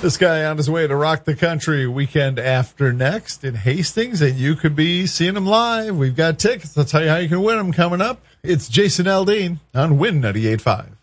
This guy on his way to rock the country weekend after next in Hastings, and you could be seeing him live. We've got tickets. I'll tell you how you can win them coming up. It's Jason Aldean on Win 98.5.